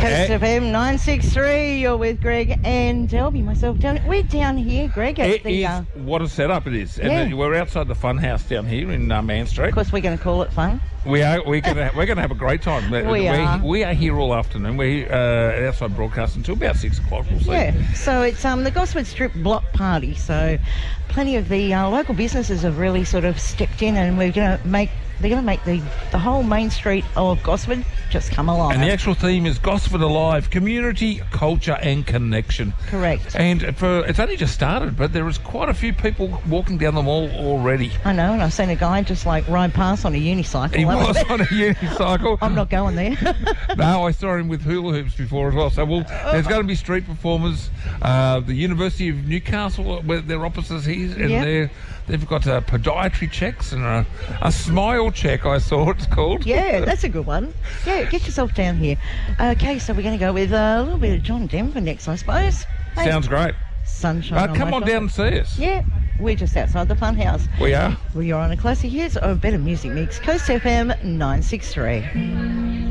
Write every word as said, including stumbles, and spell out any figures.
Coast F M nine six three. You're with Greg and Delby, myself. Down, we're down here, Greg. At It the, is, uh, what a setup it is. Yeah. And uh, we're outside the fun house down here in uh, Man Street. of course, we're going to call it fun. We are we're gonna we're gonna have a great time. We we're, are. We are here all afternoon. We're uh, outside broadcast until about six o'clock. We'll see. Yeah, so it's um the Gosford Strip block party. So plenty of the uh, local businesses have really sort of stepped in, and we're going to make they're going to make the the whole main street of Gosford just come alive. And the actual theme is Gosford Alive: Community, Culture, and Connection. Correct. And for it's only just started, but there is quite a few people walking down the mall already. I know, and I've seen a guy just like ride past on a unicycle. He That was on a unicycle. I'm not going there. No, I saw him with hula hoops before as well. So, well, there's going to be street performers. Uh, the University of Newcastle, where their offices here, and Yep. they're, they've got uh, podiatry checks and a, a smile check, I saw it's called. Yeah, that's a good one. Yeah, get yourself down here. Okay, so we're going to go with uh, a little bit of John Denver next, I suppose. Hey, Sounds great. sunshine. Uh, come my on shoulder. down and see us. Yeah, we're just outside the fun house. We are. We are on a classic. Here's a better music mix. Coast F M nine six three.